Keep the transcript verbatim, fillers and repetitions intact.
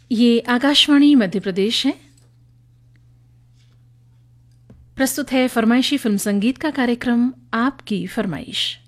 ये आकाशवाणी मध्य प्रदेश है। प्रस्तुत है फरमाइशी फिल्म संगीत का कार्यक्रम आपकी फरमाइश।